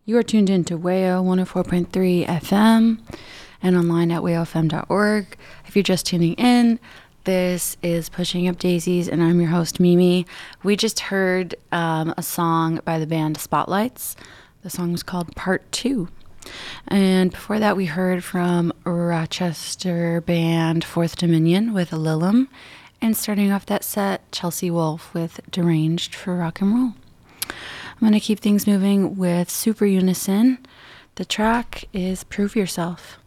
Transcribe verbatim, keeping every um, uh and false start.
You are tuned in to W A O one oh four point three F M and online at W A O F M dot org. If you're just tuning in, this is Pushing Up Daisies, and I'm your host, Mimi. We just heard um, a song by the band Spotlights. The song was called Part two. And before that, we heard from Rochester band Fourth Dominion with Lilum. And starting off that set, Chelsea Wolfe with Deranged for Rock and Roll. I'm going to keep things moving with Super Unison. The track is Prove Yourself.